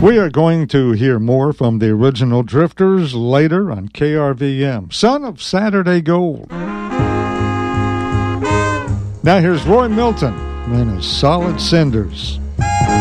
We are going to hear more from the original Drifters later on KRVM, Son of Saturday Gold. Now here's Roy Milton and his Solid Cinders.